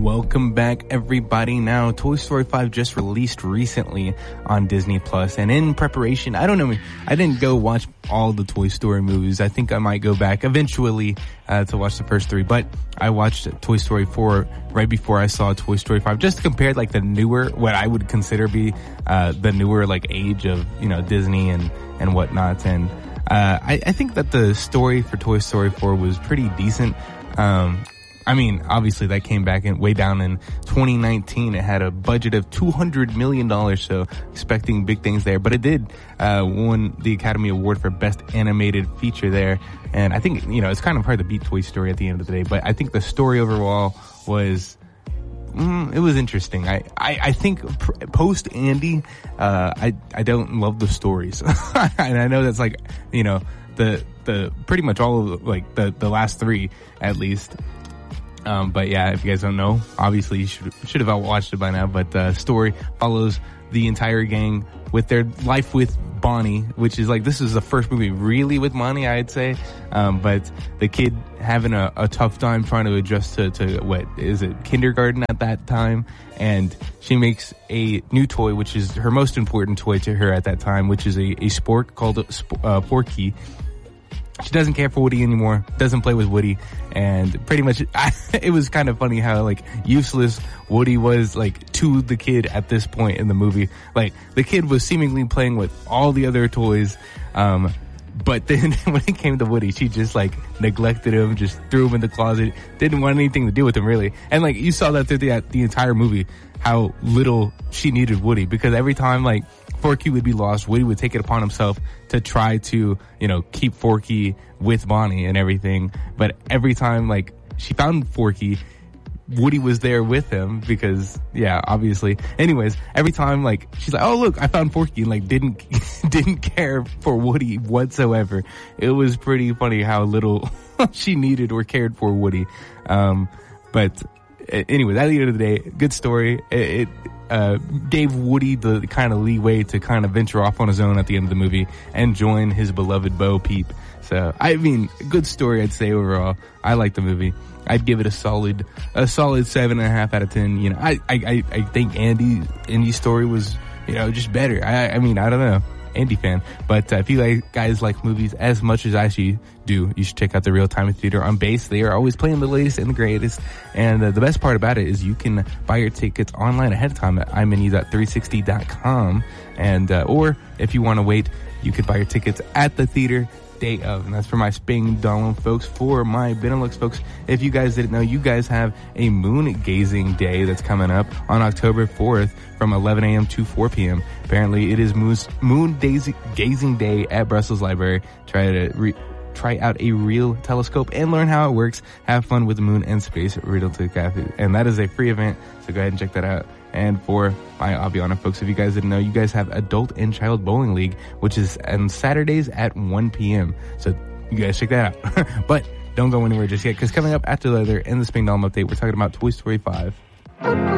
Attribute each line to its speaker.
Speaker 1: Welcome back, everybody. Now, Toy Story 5 just released recently on Disney Plus, and in preparation, I don't know, I didn't go watch all the Toy Story movies. I think I might go back eventually to watch the first three, but I watched Toy Story 4 right before I saw Toy Story 5, just to compare like the newer, what I would consider be the newer like age of, you know, Disney and whatnot. And I think that the story for Toy Story 4 was pretty decent. I mean, obviously that came back way down in 2019. It had a budget of $200 million, so expecting big things there. But it did won the Academy Award for Best Animated Feature there. And I think, you know, it's kind of hard to beat Toy Story at the end of the day. But I think the story overall was, it was interesting. I think post Andy, I don't love the stories. And I know that's like, you know, the pretty much all of like the last three at least. But yeah, if you guys don't know, obviously you should have watched it by now, but the story follows the entire gang with their life with Bonnie, which is like, this is the first movie really with Bonnie, I'd say. But the kid having a tough time trying to adjust to what is it, kindergarten at that time. And she makes a new toy, which is her most important toy to her at that time, which is a spork called Forky. She doesn't care for Woody anymore, doesn't play with Woody, and pretty much, it was kind of funny how, like, useless Woody was, like, to the kid at this point in the movie. Like, the kid was seemingly playing with all the other toys, but then when it came to Woody, she just, like, neglected him, just threw him in the closet, didn't want anything to do with him, really. And, like, you saw that through the entire movie, how little she needed Woody, because every time, like, Forky would be lost, Woody would take it upon himself to try to, you know, keep Forky with Bonnie and everything. But every time, like, she found Forky, Woody was there with him because, yeah, obviously. Anyways, every time, like, she's like, oh, look, I found Forky, and, like, didn't care for Woody whatsoever. It was pretty funny how little she needed or cared for Woody. But anyways, at the end of the day, good story. It gave Woody the kind of leeway to kind of venture off on his own at the end of the movie and join his beloved Bo Peep. So, I mean, good story, I'd say, overall. I like the movie. I'd give it a solid 7.5 out of 10. You know, I think Andy's story was, you know, just better. I mean, I don't know. Andy fan. But if you guys like movies as much as I do, you should check out the Real Time Theater on Base. They are always playing the latest and the greatest. And the best part about it is you can buy your tickets online ahead of time at imenu.360.com. And or if you want to wait, you could buy your tickets at the theater day of. And that's for my Spain Donald folks. For my Benelux folks, if you guys didn't know, you guys have a moon gazing day that's coming up on October 4th from 11 a.m. to 4 p.m. Apparently, it is moon gazing day at Brussels Library. Try out a real telescope and learn how it works. Have fun with the moon and space. Riddle to the Cafe. And that is a free event, so go ahead and check that out. And for my Aviana folks, if you guys didn't know, you guys have Adult and Child Bowling League, which is on Saturdays at 1 p.m. So you guys check that out. But don't go anywhere just yet, because coming up after the other in the Spring Dolm update, we're talking about Toy Story 5.